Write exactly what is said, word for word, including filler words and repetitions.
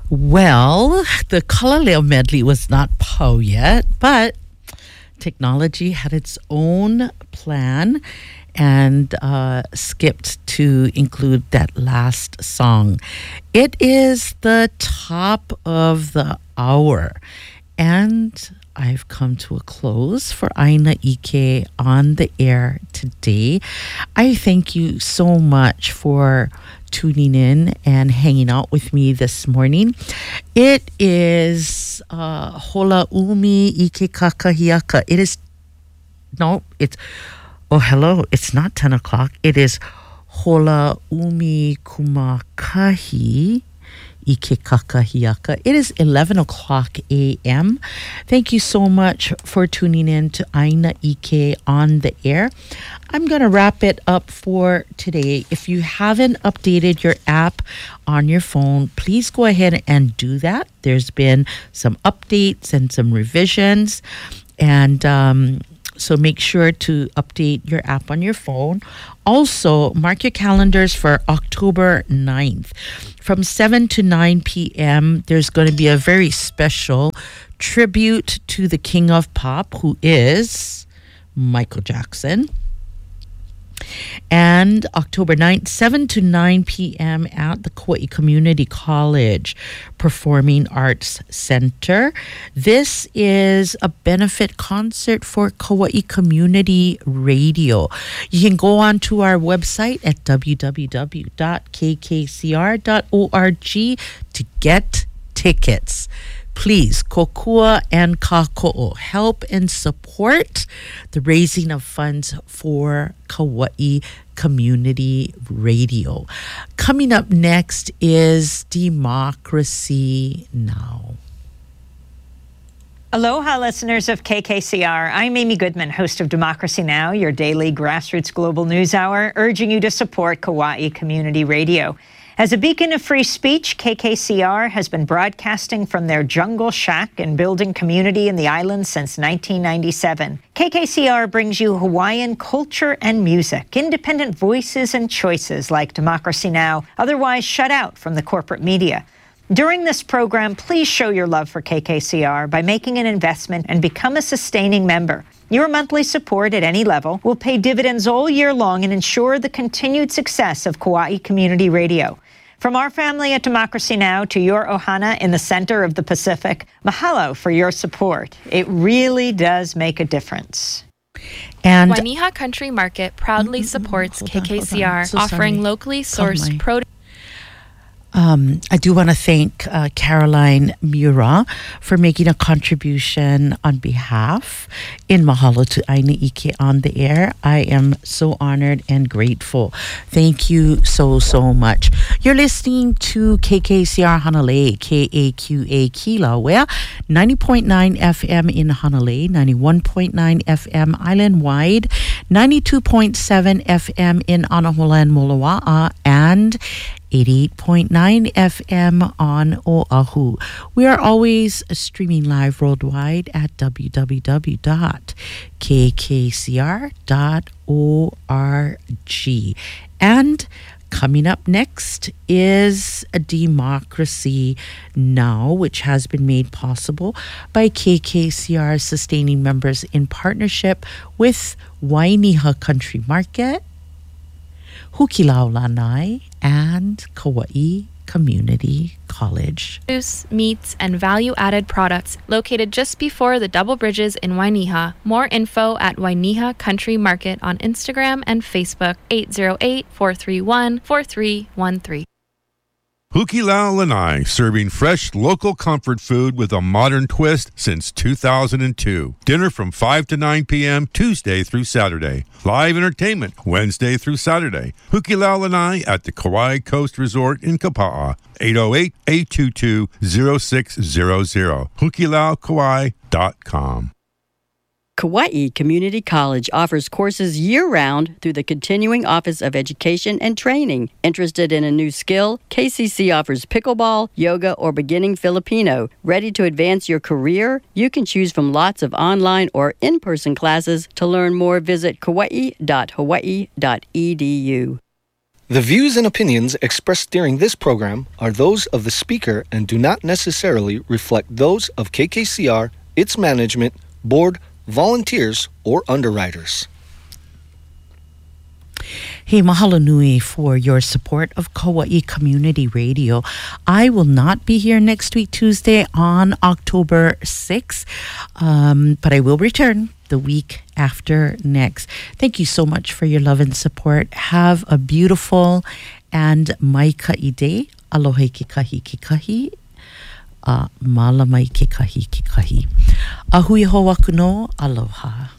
Well, the Kalaleo medley was not Poe yet, but technology had its own plan and uh, skipped to include that last song. It is the top of the hour, and I've come to a close for Aina Ike on the air today. I thank you so much for tuning in and hanging out with me this morning. It is uh, Hola Umi Ike Kakahiaka. It is, no, it's, oh, hello, it's not ten o'clock. It is Hola Umi Kumakahi Ike Kakahiaka. It is eleven o'clock a.m. Thank you so much for tuning in to Aina Ike on the air. I'm going to wrap it up for today. If you haven't updated your app on your phone, please go ahead and do that. There's been some updates and some revisions, and um, so make sure to update your app on your phone. Also, mark your calendars for October ninth. From seven to nine p.m., there's going to be a very special tribute to the King of Pop, who is Michael Jackson. And October ninth, seven to nine p.m. at the Kauai Community College Performing Arts Center. This is a benefit concert for Kauai Community Radio. You can go on to our website at w w w dot k k c r dot org to get tickets. Please, kokua and kako'o, help and support the raising of funds for Kauai Community Radio. Coming up next is Democracy Now! Aloha, listeners of K K C R. I'm Amy Goodman, host of Democracy Now!, your daily grassroots global news hour, urging you to support Kauai Community Radio. As a beacon of free speech, K K C R has been broadcasting from their jungle shack and building community in the islands since nineteen ninety-seven. K K C R brings you Hawaiian culture and music, independent voices and choices like Democracy Now!, otherwise shut out from the corporate media. During this program, please show your love for K K C R by making an investment and become a sustaining member. Your monthly support at any level will pay dividends all year long and ensure the continued success of Kauai Community Radio. From our family at Democracy Now! To your ohana in the center of the Pacific, mahalo for your support. It really does make a difference. And Wainiha Country Market proudly mm-hmm. supports hold K K C R, on, so offering locally sourced produce. Um, I do want to thank uh, Caroline Mura for making a contribution on behalf in Mahalo to Aina Ike on the air. I am so honored and grateful. Thank you so, so much. You're listening to K K C R Hanalei, K A Q A Kilauea, ninety point nine F M in Hanalei, ninety-one point nine F M island-wide, ninety-two point seven F M in Anahola and Moloa'a, and eighty-eight point nine F M on Oahu. We are always streaming live worldwide at w w w dot k k c r dot org. And coming up next is a Democracy Now!, which has been made possible by K K C R sustaining members in partnership with Wainiha Country Market, Hukilau Lanai, and Kauai Community College. Juice, meats, and value-added products located just before the Double Bridges in Wainiha. More info at Wainiha Country Market on Instagram and Facebook, eight zero eight, four three one, four three one three. Hukilau Lanai, serving fresh local comfort food with a modern twist since two thousand two. Dinner from five to nine p.m. Tuesday through Saturday. Live entertainment Wednesday through Saturday. Hukilau Lanai at the Kauai Coast Resort in Kapa'a. eight oh eight, eight two two, oh six zero zero. hukilau kauai dot com. Kauai Community College offers courses year-round through the Continuing Office of Education and Training. Interested in a new skill? K C C offers pickleball, yoga, or beginning Filipino. Ready to advance your career? You can choose from lots of online or in-person classes. To learn more, visit kauai dot hawaii dot e d u. The views and opinions expressed during this program are those of the speaker and do not necessarily reflect those of K K C R, its management, board, volunteers, or underwriters. Hey, mahalo nui for your support of Kauai Community Radio. I will not be here next week, Tuesday, on October sixth, um, but I will return the week after next. Thank you so much for your love and support. Have a beautiful and maikai day. Aloha ke kahi ke kahi. Uh, malamai ke kahi ke kahi. Ahui ho aku no. Aloha.